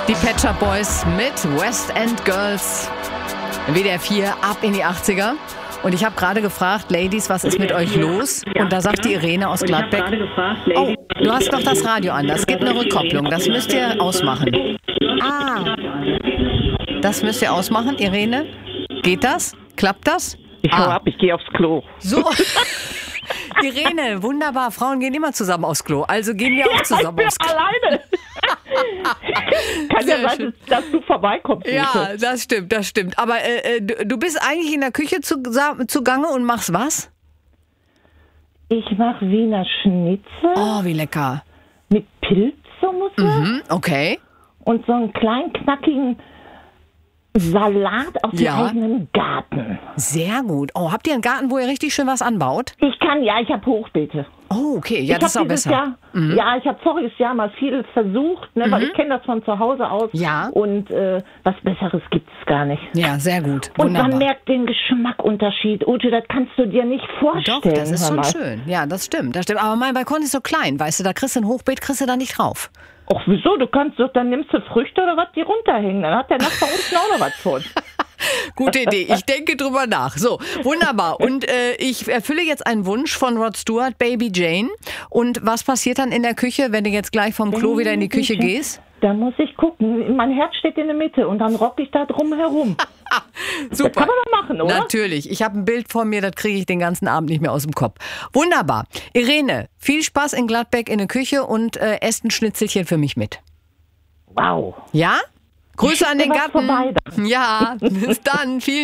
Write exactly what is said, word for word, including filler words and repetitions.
Die Pet Shop Boys mit West End Girls. W D R vier, ab in die achtziger. Und ich habe gerade gefragt, Ladies, was ist mit euch los? Und da sagt die Irene aus Gladbeck, oh, du hast doch das Radio an, das gibt eine Rückkopplung, das müsst ihr ausmachen. Ah, das müsst ihr ausmachen, Irene? Geht das? Klappt das? Ich hau ah. ab, ich gehe aufs Klo. So, Irene, wunderbar, Frauen gehen immer zusammen aufs Klo, also gehen wir auch zusammen ich aufs bin Klo. alleine. Kann Sehr ja sein, schön. dass du vorbeikommst. Ja, das stimmt, das stimmt. Aber äh, du, du bist eigentlich in der Küche zu, zugange und machst was? Ich mache Wiener Schnitzel Oh, wie lecker. mit Pilzsoße Mhm, okay. und so einen kleinen knackigen Salat aus Ja. dem eigenen Garten. Sehr gut. Oh, habt ihr einen Garten, wo ihr richtig schön was anbaut? Ich kann, ja, ich habe Hochbeete. Oh, okay. Ja, ich das ist hab auch dieses besser. Jahr, Ja, ich habe voriges Jahr mal viel versucht, ne, weil ich kenne das von zu Hause aus. Ja. Und äh, was Besseres gibt es gar nicht. Ja, sehr gut. Und Wunderbar. man merkt den Geschmackunterschied. Ute, das kannst du dir nicht vorstellen. Doch, das ist hör schon mal. schön. Ja, das stimmt, das stimmt. Aber mein Balkon ist so klein, weißt du, da kriegst du ein Hochbeet, kriegst du da nicht drauf. Ach, wieso? Du kannst doch, dann nimmst du Früchte oder was, die runterhängen. Dann hat der Nachbar unten auch noch was von. Gute Idee. Ich denke drüber nach. So, wunderbar. Und äh, ich erfülle jetzt einen Wunsch von Rod Stewart, Baby Jane. Und was passiert dann in der Küche, wenn du jetzt gleich vom Klo wieder in die Küche gehst? Da muss ich gucken. Mein Herz steht in der Mitte und dann rock ich da drum herum. Super. Das kann man doch machen, oder? Natürlich. Ich habe ein Bild vor mir, das kriege ich den ganzen Abend nicht mehr aus dem Kopf. Wunderbar. Irene, viel Spaß in Gladbeck in der Küche und äh, esst ein Schnitzelchen für mich mit. Wow. Ja? Grüße an den was Gatten. vorbei Ja, bis dann. Vielen